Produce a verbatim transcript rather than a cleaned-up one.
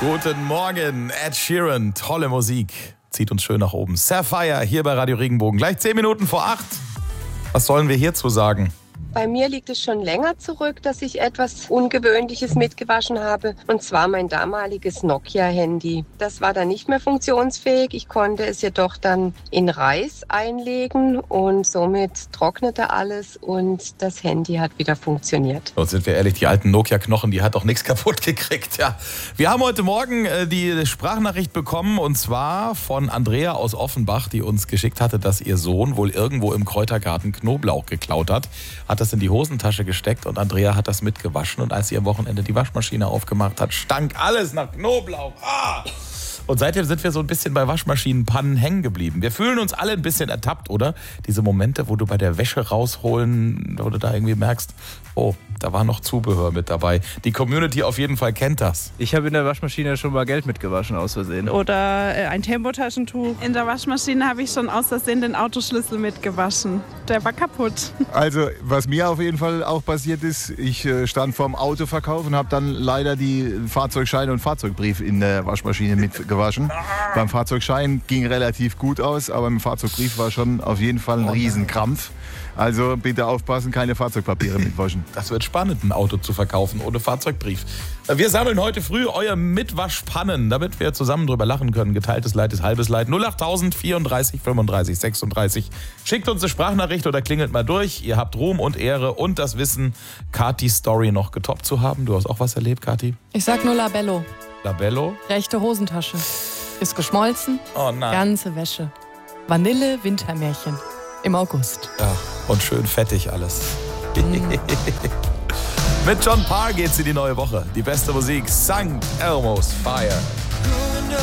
Guten Morgen, Ed Sheeran, tolle Musik, zieht uns schön nach oben. Sapphire hier bei Radio Regenbogen, gleich zehn Minuten vor acht. Was sollen wir hierzu sagen? Bei mir liegt es schon länger zurück, dass ich etwas Ungewöhnliches mitgewaschen habe. Und zwar mein damaliges Nokia-Handy. Das war dann nicht mehr funktionsfähig. Ich konnte es jedoch dann in Reis einlegen und somit trocknete alles und das Handy hat wieder funktioniert. Und sind wir ehrlich, die alten Nokia-Knochen, die hat doch nichts kaputt gekriegt. Ja. Wir haben heute Morgen äh, die Sprachnachricht bekommen und zwar von Andrea aus Offenbach, die uns geschickt hatte, dass ihr Sohn wohl irgendwo im Kräutergarten Knoblauch geklaut hat. Hat das in die Hosentasche gesteckt und Andrea hat das mitgewaschen und als sie am Wochenende die Waschmaschine aufgemacht hat, stank alles nach Knoblauch. Ah! Und seitdem sind wir so ein bisschen bei Waschmaschinenpannen hängen geblieben. Wir fühlen uns alle ein bisschen ertappt, oder? Diese Momente, wo du bei der Wäsche rausholen, wo du da irgendwie merkst, oh, da war noch Zubehör mit dabei. Die Community auf jeden Fall kennt das. Ich habe in der Waschmaschine schon mal Geld mitgewaschen, aus Versehen. Oder ein Tempotaschentuch. In der Waschmaschine habe ich schon aus Versehen den Autoschlüssel mitgewaschen. Der war kaputt. Also, was mir auf jeden Fall auch passiert ist, ich stand vorm Autoverkauf und habe dann leider die Fahrzeugscheine und Fahrzeugbrief in der Waschmaschine mitgewaschen. Beim Fahrzeugschein ging relativ gut aus, aber im Fahrzeugbrief war schon auf jeden Fall ein Riesenkrampf. Also bitte aufpassen, keine Fahrzeugpapiere mitwaschen. Das wird spannend, ein Auto zu verkaufen ohne Fahrzeugbrief. Wir sammeln heute früh euer Mitwaschpannen, damit wir zusammen drüber lachen können. Geteiltes Leid ist halbes Leid. null acht tausend vierunddreißig fünfunddreißig sechsunddreißig. Schickt uns eine Sprachnachricht oder klingelt mal durch. Ihr habt Ruhm und Ehre und das Wissen, Katis Story noch getoppt zu haben. Du hast auch was erlebt, Kathi? Ich sag nur Labello. Labello? Rechte Hosentasche. Ist geschmolzen. Oh nein. Ganze Wäsche. Vanille Wintermärchen. Im August. Ja, und schön fettig alles. Mm. Mit John Parr geht's in die neue Woche. Die beste Musik, Sankt Elmo's Fire.